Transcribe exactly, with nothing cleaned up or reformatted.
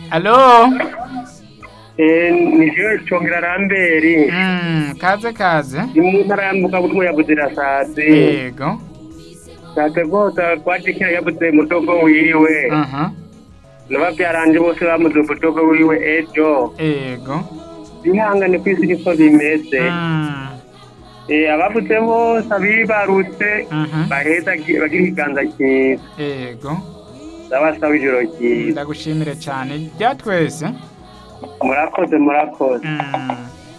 Alo? Eh, ni jewe Congera Ramberi. Mm, kaze kaze. Ni mu ntara ya Mukabutumwa ya Buzirasazi. Yego. Sate bose twajikira yabuze mudogo wiwe. Aha. N'abavyaranje bose bamuze umudogo wiwe ejo. Yego. Bihangane kwisi niko bimeze. Mm. Eh, ababuze bose abibarutse Mhm. baheza bagira ikiganza cyiza. Yego. Ndabasaba ijoro ryiza. Ndagushimire cyane rya twese. Murakoze murakoze. Mm.